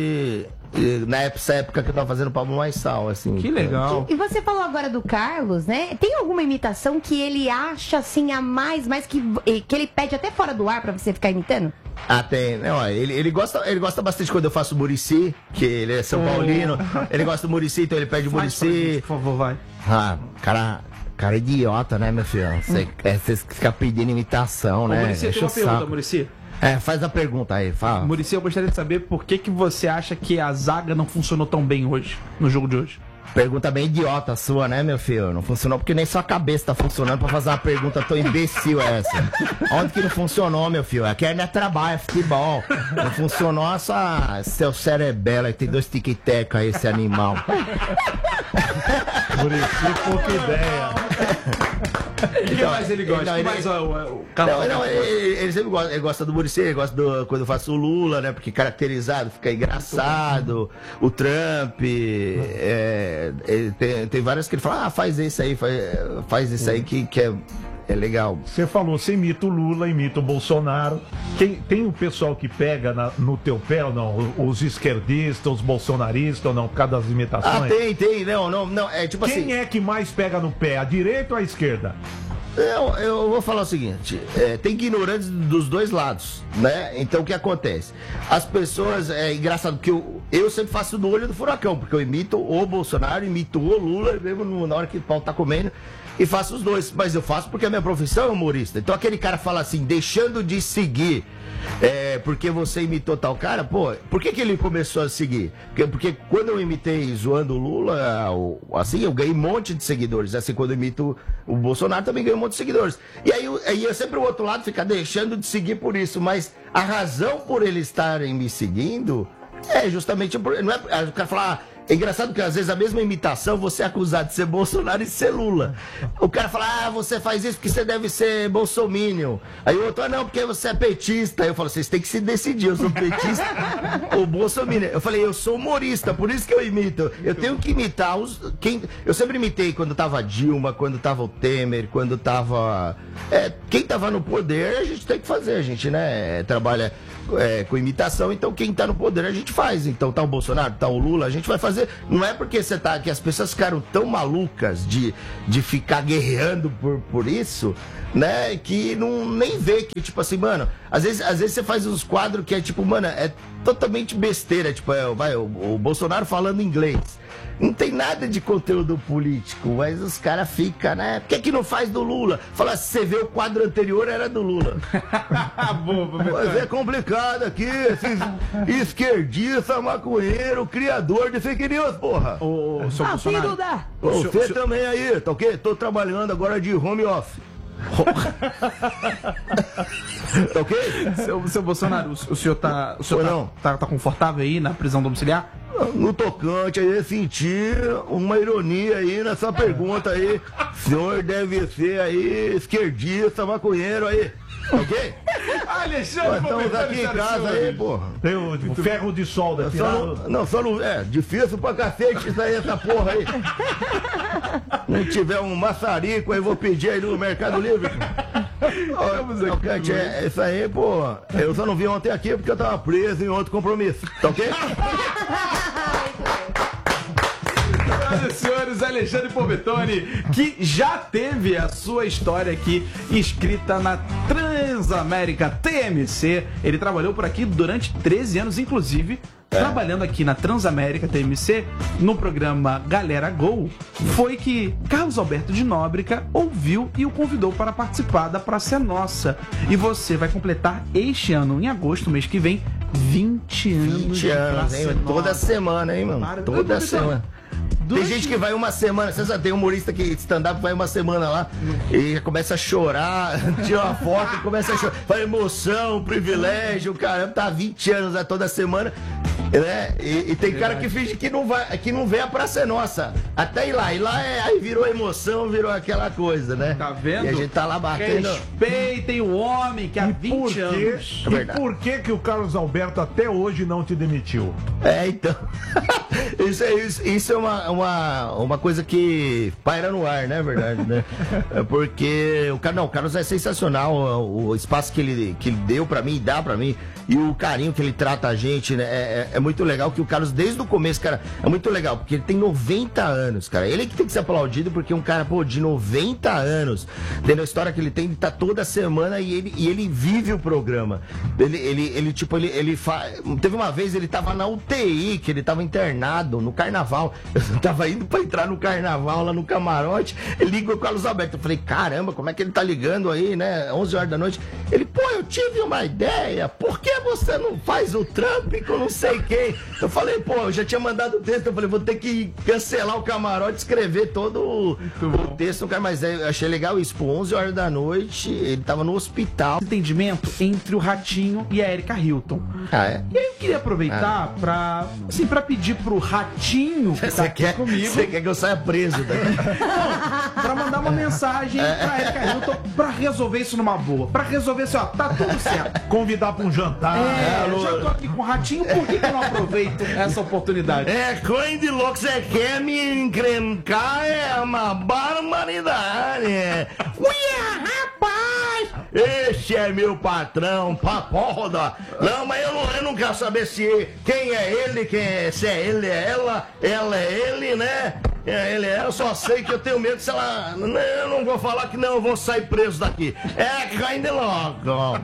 nessa época que eu tava fazendo o Pablo Maissal, assim. Que legal. E você falou agora do Carlos, né? Tem alguma imitação que ele acha, assim, a mais que ele pede até fora do ar pra você ficar imitando? Ah, tem. Não, ele gosta bastante quando eu faço o Muricy, que ele é São Paulino. Ele gosta do Muricy, então ele pede o Muricy. Por favor, vai. Ah, cara idiota, né, meu filho? Você fica pedindo imitação, né? Muricy, tem uma pergunta, Muricy. Faz a pergunta aí, fala. Muricy, eu gostaria de saber por que você acha que a zaga não funcionou tão bem hoje, no jogo de hoje. Pergunta bem idiota sua, né, meu filho? Não funcionou porque nem sua cabeça tá funcionando pra fazer uma pergunta tão imbecil essa. Onde que não funcionou, meu filho? Aqui não é trabalho, é futebol. Não funcionou seu cerebelo aí, tem 2 tic-tac aí, esse animal. Muricy, pouca ideia. O que mais ele gosta? O que mais o Carlos? Ele sempre gosta, ele gosta do Muricy, ele gosta quando eu faço o Lula, né? Porque caracterizado fica engraçado. O Trump, tem várias que ele fala, faz isso aí, faz isso aí que é legal. Você falou, você imita o Lula, imita o Bolsonaro. Tem o pessoal que pega no teu pé ou não? Os esquerdistas, os bolsonaristas ou não? Por causa das imitações? Tem. Não. É tipo assim. Quem é que mais pega no pé? A direita ou a esquerda? Eu vou falar o seguinte, tem ignorantes dos dois lados, né? Então o que acontece? As pessoas, é engraçado que eu sempre faço no olho do furacão, porque eu imito o Bolsonaro, imito o Lula, mesmo na hora que o pau tá comendo, e faço os dois, mas eu faço porque a minha profissão é humorista. Então aquele cara fala assim, deixando de seguir, porque você imitou tal cara, pô, por que ele começou a seguir? Porque quando eu imitei zoando o Lula, assim, eu ganhei um monte de seguidores. Assim, quando eu imito o Bolsonaro, também ganhei um monte de seguidores. E aí é sempre o outro lado fica deixando de seguir por isso, mas a razão por eles estarem me seguindo é justamente não é, o cara fala, é engraçado que às vezes a mesma imitação você é acusado de ser Bolsonaro e ser Lula. O cara fala, você faz isso porque você deve ser bolsominion. Aí o outro, não, porque você é petista. Aí eu falo, vocês têm que se decidir, eu sou petista ou bolsominion. Eu falei, eu sou humorista, por isso que eu imito. Eu tenho que imitar eu sempre imitei quando tava Dilma, quando tava o Temer, quando tava... quem tava no poder, a gente tem que fazer, a gente, né, trabalha com imitação, então quem tá no poder a gente faz. Então tá o Bolsonaro, tá o Lula, a gente vai fazer. Não é porque que as pessoas ficaram tão malucas de ficar guerreando por isso, né, que nem vê que, tipo assim, mano, às vezes você faz uns quadros que é tipo, mano, é totalmente besteira, tipo, o Bolsonaro falando inglês. Não tem nada de conteúdo político, mas os caras ficam, né? Por que não faz do Lula? Fala, se você vê o quadro anterior, era do Lula. Mas é complicado aqui, esses esquerdistas, maconheiro, criador de fake news, porra. Filho da... Você também aí, tá ok? Tô trabalhando agora de home office. Tá ok? Seu Bolsonaro, o senhor tá confortável aí na prisão domiciliar? No tocante aí, eu senti uma ironia aí nessa pergunta aí. O senhor deve ser aí esquerdista, maconheiro aí, ok? Alexandre, estamos aqui em casa aí, porra. Tem o ferro de solda. Só não é difícil pra cacete isso aí, essa porra aí. Não tiver um maçarico aí, vou pedir aí no Mercado Livre. É isso aí, pô. Eu só não vim ontem aqui porque eu tava preso em outro compromisso, tá ok? Senhoras e senhores, Alexandre Povetone, que já teve a sua história aqui escrita na Transamérica TMC. Ele trabalhou por aqui durante 13 anos, inclusive, trabalhando aqui na Transamérica TMC, no programa Galera Gol, foi que Carlos Alberto de Nóbrega ouviu e o convidou para participar da Praça é Nossa. E você vai completar este ano, em agosto, mês que vem, 20 anos. 20 anos, hein? Toda semana, hein, mano? Toda semana. Tem gente que vai uma semana, você sabe, tem humorista que stand-up vai uma semana lá e começa a chorar, tira uma foto e começa a chorar. Fala emoção, privilégio, caramba, tá 20 anos toda semana, né? E tem cara que finge que não vê a Praça é Nossa. Até ir lá, aí virou emoção, virou aquela coisa, né? Tá vendo? E a gente tá lá batendo. Respeitem o homem que há 20 anos. E por que o Carlos Alberto até hoje não te demitiu? Então. Isso é uma coisa que paira no ar, né? Verdade, né? Porque o Carlos é sensacional. O espaço que ele deu pra mim, dá pra mim, e o carinho que ele trata a gente, né? É muito legal que o Carlos, desde o começo, cara, é muito legal, porque ele tem 90 anos, cara. Ele que tem que ser aplaudido, porque um cara, pô, de 90 anos, tendo a história que ele tem, ele tá toda semana e ele vive o programa. Teve uma vez, ele tava na UTI, que ele tava internado no carnaval. Eu tava indo pra entrar no carnaval lá no camarote, ele ligou o Carlos Alberto. Eu falei, caramba, como é que ele tá ligando aí, né? 11 horas da noite. Ele, pô, eu tive uma ideia, por que você não faz o Trump com não sei quem? Eu falei, pô, eu já tinha mandado o texto, eu falei, vou ter que cancelar o camarote, escrever todo o texto, não quero mais. Eu achei legal isso, pô, 11 horas da noite, ele tava no hospital. Entendimento entre o Ratinho e a Erika Hilton. Ah, é? E aí eu queria aproveitar pra pedir pro Ratinho que tá aqui comigo, Você quer que eu saia preso daqui? pra mandar uma mensagem pra Erika Hilton pra resolver isso numa boa. Pra resolver assim, ó, tá tudo certo. Convidar pra um jantar. Eu já tô aqui com o Ratinho, por que eu não aproveito essa oportunidade? Coisa de louco, você quer me encrencar, é uma barbaridade. Uia, rapaz! Esse é meu patrão, papoda. Não, mas eu não quero saber quem é ele, se é ele, é ela é ele, né? É ele, eu só sei que eu tenho medo se ela... Eu não vou falar que não, eu vou sair preso daqui. Coisa de louco.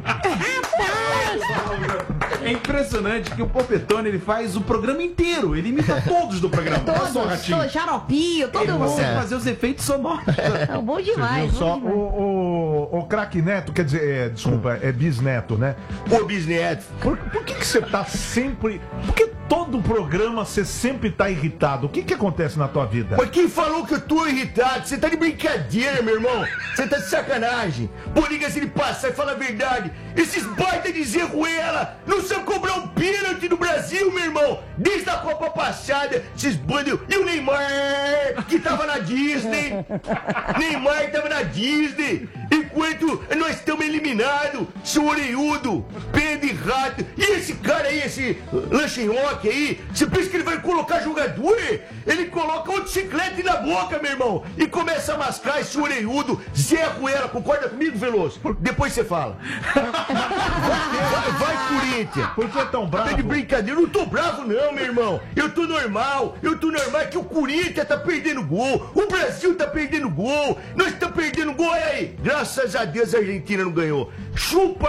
É impressionante que o Popetone, ele faz o programa inteiro. Ele imita todos do programa. Não só o Ratinho. Xaropinho, todo Ele mundo. consegue fazer os efeitos sonoros. É bom demais. Viu só, bom demais. o craque Neto, quer dizer, desculpa, é bisneto, né? Ô, bisneto. Por que você tá sempre... Por que todo programa você sempre tá irritado? O que acontece na tua vida? Mas quem falou que eu tô irritado? Você tá de brincadeira, meu irmão. Você tá de sacanagem. Por liga-se de passar e fala a verdade. Esses baita de Zé Ruela não sabem cobrar um pênalti no Brasil, meu irmão. Desde a Copa passada, esses bandos... E o Neymar, que tava na Disney. Neymar tava na Disney. Enquanto nós estamos eliminados, seu orelhudo, pé de rato. E esse cara aí, esse Lanchinhoque aí, você pensa que ele vai colocar jogador? Ele coloca um chiclete na boca, meu irmão, e começa a mascar esse orelhudo, Zé Ruela. Concorda comigo, Veloso? Depois você fala. Vai, Corinthians. Por que tão bravo? Tá de brincadeira, eu não tô bravo não, meu irmão. Eu tô normal, é que o Corinthians tá perdendo gol, o Brasil tá perdendo gol, nós estamos perdendo gol, olha aí. Graças a Deus a Argentina não ganhou. Chupa